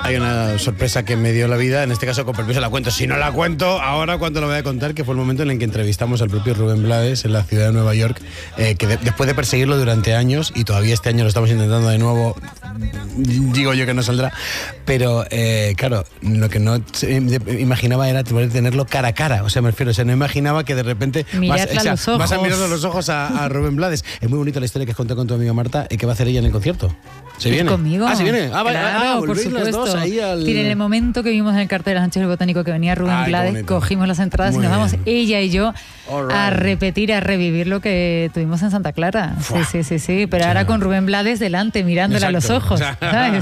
Hay una sorpresa que me dio la vida, en este caso con permiso la cuento. Si no la cuento, ahora cuando lo voy a contar, que fue el momento en el que entrevistamos al propio Rubén Blades en la ciudad de Nueva York, que después de perseguirlo durante años, y todavía este año lo estamos intentando de nuevo, digo yo que no saldrá, pero claro, lo que no imaginaba era poder tenerlo cara a cara, o sea, me refiero, no imaginaba que de repente vas a mirarle a los ojos a Rubén Blades. Es muy bonita la historia que has contado con tu amiga Marta y que va a hacer ella en el concierto. ¿Se viene? ¿Conmigo? ¿Se viene? Claro, por supuesto. Las dos ahí Tiene el momento que vimos en el cartel de las noches del Botánico que venía Rubén Blades, cogimos las entradas y nos vamos ella y yo a repetir, a revivir lo que tuvimos en Santa Clara. Sí. Pero ahora con Rubén Blades delante, mirándole a los ojos, ¿sabes?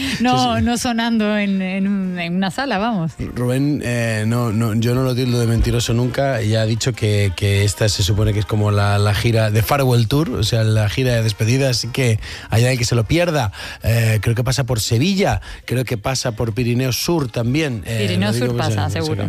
No sonando en una sala, vamos. Rubén, yo no lo tildo de mentiroso nunca. Ya ha dicho que esta se supone que es como la gira de Farewell Tour, o sea, la gira de despedida, así que allá hay que se lo pierda. Creo que pasa por Sevilla, creo que pasa por Pirineo Sur también. Pirineo Sur pasa, seguro.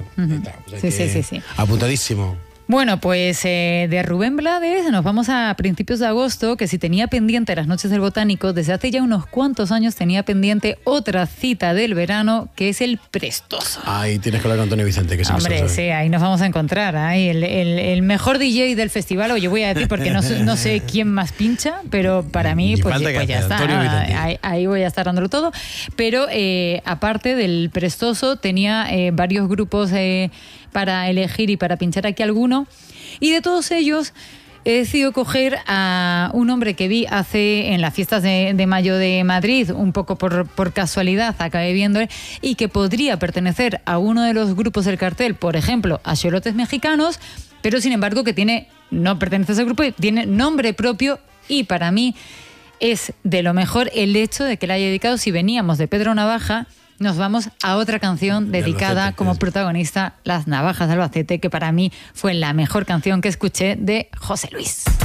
Sí. Apuntadísimo. Bueno, pues de Rubén Blades nos vamos a principios de agosto, que si tenía pendiente las noches del Botánico, desde hace ya unos cuantos años tenía pendiente otra cita del verano, que es el Prestoso. Ahí tienes que hablar con Antonio Vicente, que es Hombre, sí, ahí nos vamos a encontrar. Ahí el mejor DJ del festival, o yo voy a decir, porque no sé quién más pincha, pero para mí, pues ya está. Ahí voy a estar dándolo todo. Pero aparte del Prestoso, tenía varios grupos para elegir y para pinchar aquí alguno, y de todos ellos he decidido coger a un hombre que vi en las fiestas de mayo de Madrid, un poco por casualidad acabé viendo, y que podría pertenecer a uno de los grupos del cartel, por ejemplo a Xolotes Mexicanos, pero sin embargo no pertenece a ese grupo y tiene nombre propio, y para mí es de lo mejor el hecho de que le haya dedicado. Si veníamos de Pedro Navaja, nos vamos a otra canción dedicada como protagonista, Las Navajas de Albacete, que para mí fue la mejor canción que escuché de José Luis.